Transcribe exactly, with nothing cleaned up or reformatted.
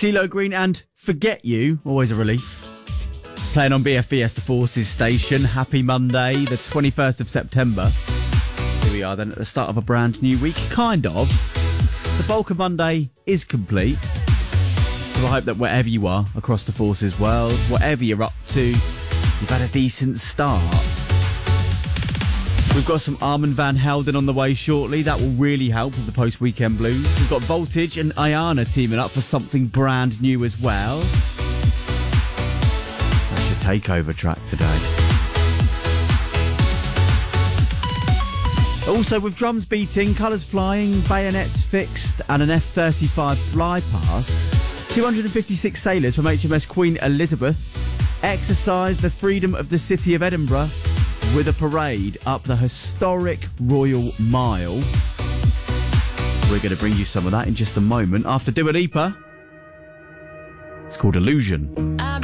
CeeLo Green and Forget You, always a relief. Playing on B F B S The Forces station. Happy Monday, the twenty-first of September. Here we are then at the start of a brand new week, kind of. The bulk of Monday is complete. So I hope that wherever you are across the Forces world, whatever you're up to, you've had a decent start. We've got some Armand Van Helden on the way shortly. That will really help with the post-weekend blues. We've got Voltage and Ayana teaming up for something brand new as well. That's your takeover track today. Also, with drums beating, colours flying, bayonets fixed, and an F thirty-five fly past, two hundred fifty-six sailors from H M S Queen Elizabeth exercised the freedom of the city of Edinburgh with a parade up the historic Royal Mile. We're going to bring you some of that in just a moment after Dua Lipa. It's called Illusion.